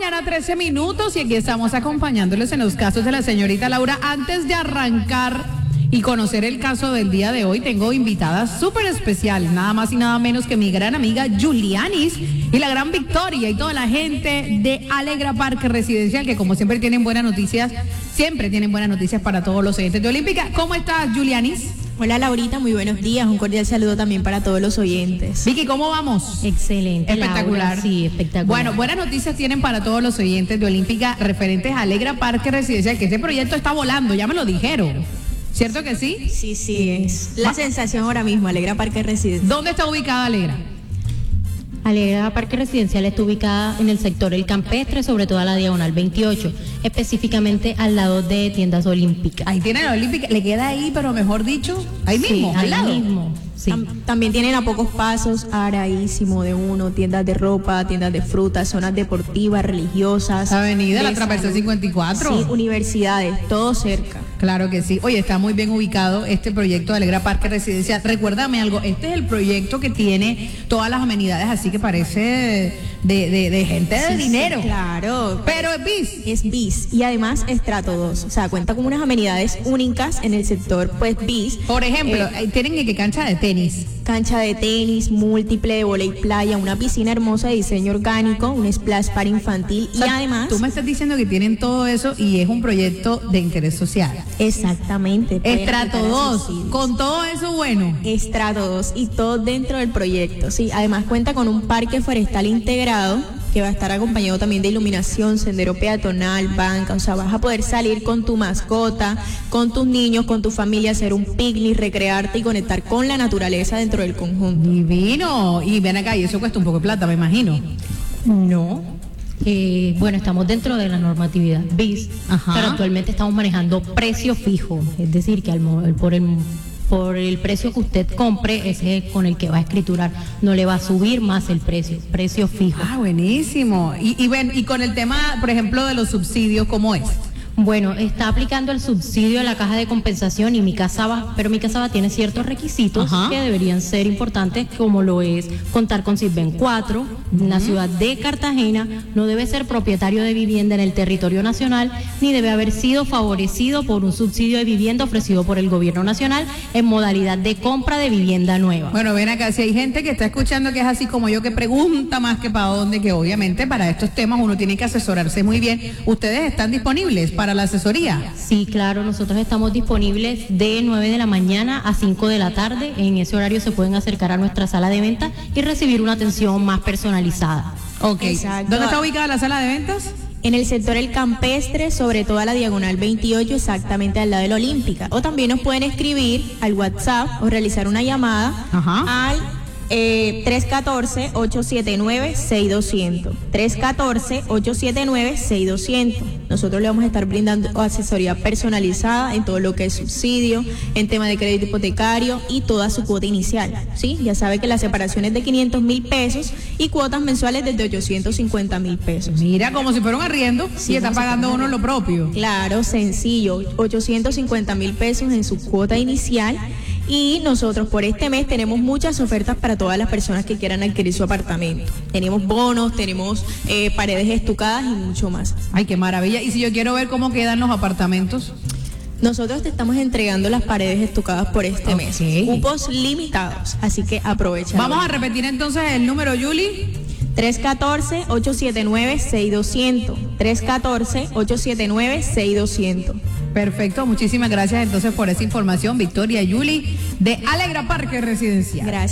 mañana, 13 minutos, y aquí estamos acompañándoles en los casos de la señorita Laura. Antes de arrancar y conocer el caso del día de hoy, tengo invitadas súper especiales, nada más y nada menos que mi gran amiga Julianis y la gran Victoria y toda la gente de Alegra Parque Residencial, que como siempre tienen buenas noticias para todos los oyentes de Olímpica. ¿Cómo estás, Julianis? Hola Laurita, muy buenos días, un cordial saludo también para todos los oyentes. Vicky, ¿cómo vamos? Excelente, espectacular. Laura, sí, espectacular. Bueno, buenas noticias tienen para todos los oyentes de Olímpica referentes a Alegra Parque Residencial, que este proyecto está volando, ya me lo dijeron. ¿Cierto que sí? Sí, es la sensación ahora mismo, Alegra Parque Residencial. ¿Dónde está ubicada Alegra? Alegra Parque Residencial está ubicada en el sector El Campestre, sobre todo a la Diagonal 28, específicamente al lado de Tiendas Olímpicas. Ahí tiene la Olímpica, le queda ahí, pero mejor dicho, ahí mismo, sí, al lado. Ahí mismo. Sí. También tienen a pocos pasos Araísimo de Uno, tiendas de ropa, tiendas de frutas, zonas deportivas, religiosas. Avenida La Traversa 54. Sí, universidades, todo cerca. Claro que sí. Oye, está muy bien ubicado este proyecto de Alegra Parque Residencial. Recuérdame algo, este es el proyecto que tiene todas las amenidades, así que parece de gente de dinero. Sí, claro. Pero es BIS. Es BIS y además estrato 2. O sea, cuenta con unas amenidades únicas en el sector, pues BIS. Por ejemplo, tienen que cancha de tenis. Cancha de tenis, múltiple, de vóley playa, una piscina hermosa de diseño orgánico, un splash para infantil y además... Tú me estás diciendo que tienen todo eso y es un proyecto de interés social. Exactamente. Estrato 2, con todo eso bueno. Estrato 2 y todo dentro del proyecto, sí. Además cuenta con un parque forestal integrado que va a estar acompañado también de iluminación, sendero peatonal, banca, o sea, vas a poder salir con tu mascota, con tus niños, con tu familia, hacer un picnic, recrearte y conectar con la naturaleza dentro del conjunto. Divino. Y ven acá, y eso cuesta un poco de plata, me imagino. No. Bueno, estamos dentro de la normatividad BIS, pero actualmente estamos manejando precio fijo, es decir, que por el precio que usted compre, ese es con el que va a escriturar, no le va a subir más el precio fijo. Ah, buenísimo. Y con el tema, por ejemplo, de los subsidios, ¿cómo es? Bueno, está aplicando el subsidio de la caja de compensación y Mi Casa Va, pero Mi Casa Va tiene ciertos requisitos que deberían ser importantes, como lo es contar con SISBEN 4, en la ciudad de Cartagena, no debe ser propietario de vivienda en el territorio nacional, ni debe haber sido favorecido por un subsidio de vivienda ofrecido por el gobierno nacional en modalidad de compra de vivienda nueva. Bueno, ven acá, si hay gente que está escuchando que es así como yo, que pregunta más que para dónde, que obviamente para estos temas uno tiene que asesorarse muy bien. ¿Ustedes están disponibles para la asesoría? Sí, claro, nosotros estamos disponibles de 9 de la mañana a 5 de la tarde. En ese horario se pueden acercar a nuestra sala de ventas y recibir una atención más personalizada. Ok. Exacto. ¿Dónde está ubicada la sala de ventas? En el sector El Campestre, sobre todo a la Diagonal 28, exactamente al lado de la Olímpica. O también nos pueden escribir al WhatsApp o realizar una llamada al 314-879-6200. 314-879-6200. Nosotros le vamos a estar brindando asesoría personalizada en todo lo que es subsidio, en tema de crédito hipotecario y toda su cuota inicial. ¿Sí? Ya sabe que la separación es de 500,000 pesos y cuotas mensuales desde 850,000 pesos. Mira, como si fuera un arriendo, y está pagando uno lo propio. Claro, sencillo, 850,000 pesos en su cuota inicial. Y nosotros por este mes tenemos muchas ofertas para todas las personas que quieran adquirir su apartamento. Tenemos bonos, tenemos paredes estucadas y mucho más. Ay, qué maravilla. ¿Y si yo quiero ver cómo quedan los apartamentos? Nosotros te estamos entregando las paredes estucadas por este mes. Cupos limitados, así que aprovecha. Vamos a repetir entonces el número, Julie. 314-879-6200. 314-879-6200. Perfecto, muchísimas gracias entonces por esa información, Victoria y Julie de Alegra Parque Residencial. Gracias.